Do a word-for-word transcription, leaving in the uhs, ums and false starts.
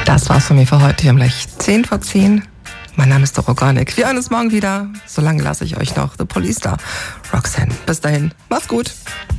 Das war's von mir für heute. Wir haben gleich zehn vor zehn. Mein Name ist Doro Gornik. Wir hören uns morgen wieder. Solange lasse ich euch noch The Police da. Roxanne. Bis dahin. Macht's gut.